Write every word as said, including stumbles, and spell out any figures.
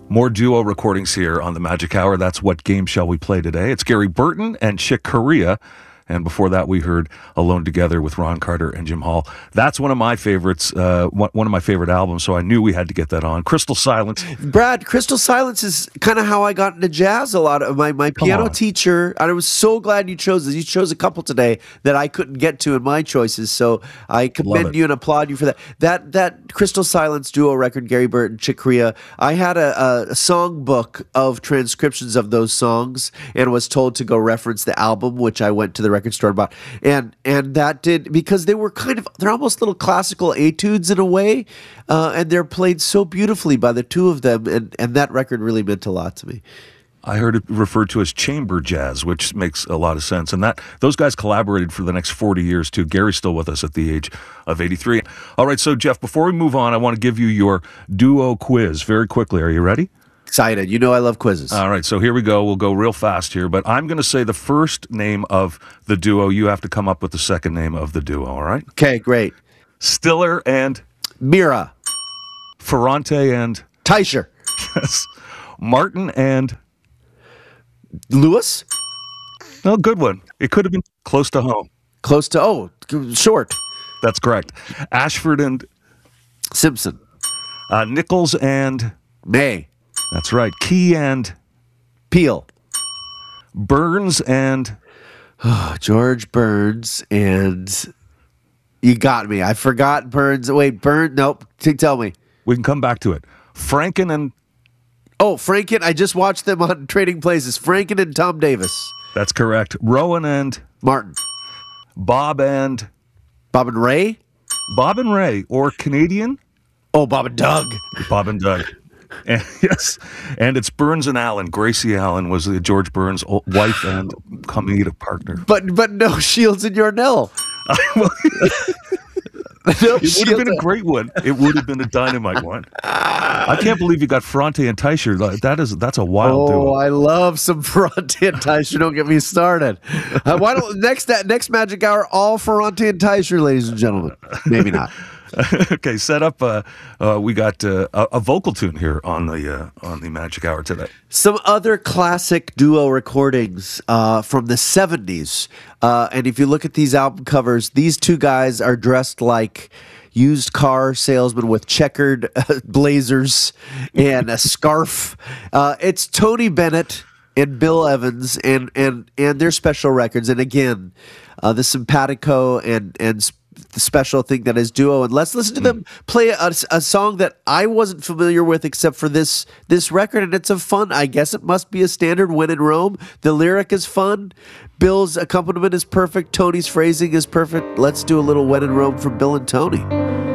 More duo recordings here on the Magic Hour. That's What Game Shall We Play Today? It's Gary Burton and Chick Corea. And before that, we heard Alone Together with Ron Carter and Jim Hall. That's one of my favorites, uh, one of my favorite albums, so I knew we had to get that on. Crystal Silence. Brad, Crystal Silence is kind of how I got into jazz a lot. Of my, my piano teacher, and I was so glad you chose this. You chose a couple today that I couldn't get to in my choices, so I commend you and applaud you for that. That that Crystal Silence duo record, Gary Burton, Chick Corea, I had a, a, a song book of transcriptions of those songs and was told to go reference the album, which I went to the record store about, and and that did, because they were kind of, they're almost little classical etudes in a way, uh, and they're played so beautifully by the two of them, and and that record really meant a lot to me. I heard it referred to as chamber jazz, which makes a lot of sense. And that those guys collaborated for the next forty years too. Gary's still with us at the age of eighty-three. All right, so Jeff, before we move on, I want to give you your duo quiz very quickly. Are you ready? Excited. You know I love quizzes. All right, so here we go. We'll go real fast here, but I'm going to say the first name of the duo. You have to come up with the second name of the duo, all right? Okay, great. Stiller and? Mira. Ferrante and? Teicher. Yes. Martin and? Lewis? No, good one. It could have been close to home. Close to, oh, short. That's correct. Ashford and? Simpson. Uh, Nichols and? May. That's right. Key and? Peel. Burns and? Oh, George Burns and... You got me. I forgot Burns. Wait, Burns? Nope. Tell me. We can come back to it. Franken and? Oh, Franken. I just watched them on Trading Places. Franken and Tom Davis. That's correct. Rowan and? Martin. Bob and? Bob and Ray? Bob and Ray. Or Canadian? Oh, Bob and Doug. Bob and Doug. And, yes, and it's Burns and Allen. Gracie Allen was the George Burns' wife and comedic partner. But but no Shields and Yarnell. no, it would have been a great one. It would have been a dynamite one. I can't believe you got Ferrante and Teicher. That is that's a wild oh, duo. Oh, I love some Ferrante and Teicher. Don't get me started. Uh, why don't next next Magic Hour all Ferrante and Teicher, ladies and gentlemen? Maybe not. Okay, set up. Uh, uh, we got uh, a, a vocal tune here on the uh, on the Magic Hour today. Some other classic duo recordings uh, from the seventies, uh, and if you look at these album covers, these two guys are dressed like used car salesmen with checkered uh, blazers and a scarf. Uh, it's Tony Bennett and Bill Evans and and and their special records, and again, uh, the Simpatico and and. the special thing that is duo, and let's listen to them play a, a song that I wasn't familiar with except for this this record, and it's a fun, I guess it must be a standard, When in Rome. The lyric is fun, Bill's accompaniment is perfect, Tony's phrasing is perfect. Let's do a little When in Rome from Bill and Tony.